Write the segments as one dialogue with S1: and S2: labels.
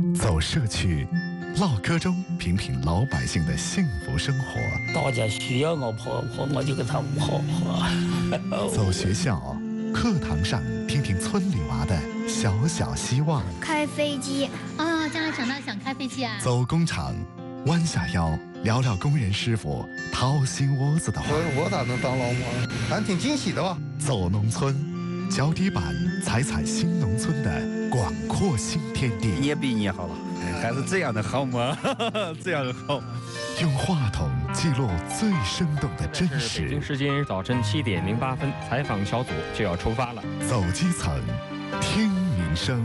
S1: 走社区，唠嗑中品品老百姓的幸福生活。
S2: 大家需要我婆婆，我就给他们婆婆。
S1: 走学校，课堂上听听村里娃的小小希望。
S3: 开飞机
S4: 啊，将来长大想开飞机啊。
S1: 走工厂，弯下腰聊聊工人师傅掏心窝子的话。
S5: 我咋能当老母？还挺惊喜的吧。
S1: 走农村，脚底板踩踩新农村的广阔新天地。
S6: 你也比你好了，还是这样的好吗？这样好。
S1: 用话筒记录最生动的真实。
S7: 北京时间早晨7点08分，采访小组就要出发了。
S1: 走基层，听民生。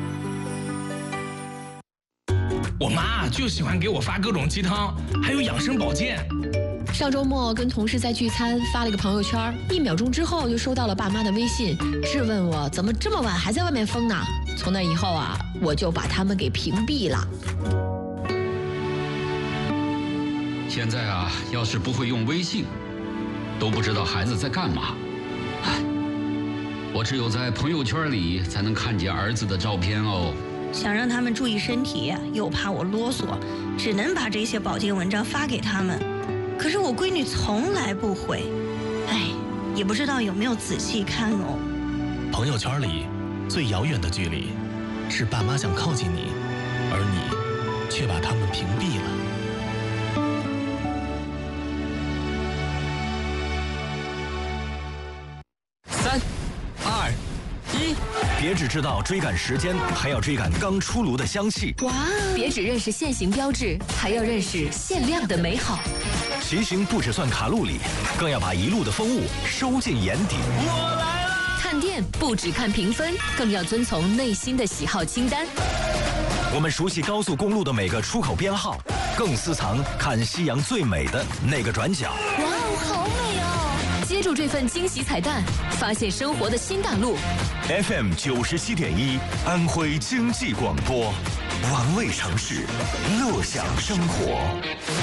S8: 我妈就喜欢给我发各种鸡汤，还有养生保健。
S9: 上周末跟同事在聚餐，发了个朋友圈，1秒钟之后就收到了爸妈的微信，质问我怎么这么晚还在外面疯呢？从那以后啊，我就把他们给屏蔽了。
S10: 现在啊，要是不会用微信，都不知道孩子在干嘛。我只有在朋友圈里才能看见儿子的照片哦。
S11: 想让他们注意身体，又怕我啰嗦，只能把这些保健文章发给他们。可是我闺女从来不回，也不知道有没有仔细看哦。
S12: 朋友圈里最遥远的距离，是爸妈想靠近你，而你却把他们屏蔽了。
S13: 3、2、1，别只知道追赶时间，还要追赶刚出炉的香气。
S9: 哇！别只认识限行标志，还要认识限量的美好。
S13: 骑行不只算卡路里，更要把一路的风物收进眼底。
S9: 我来了！看店不只看评分，更要遵从内心的喜好清单。
S13: 我们熟悉高速公路的每个出口编号，更私藏看夕阳最美的那个转角。
S9: 哇哦，好美哦！接住这份惊喜彩蛋，发现生活的新大陆。
S13: FM 97.1，安徽经济广播，玩味城市，乐享生活。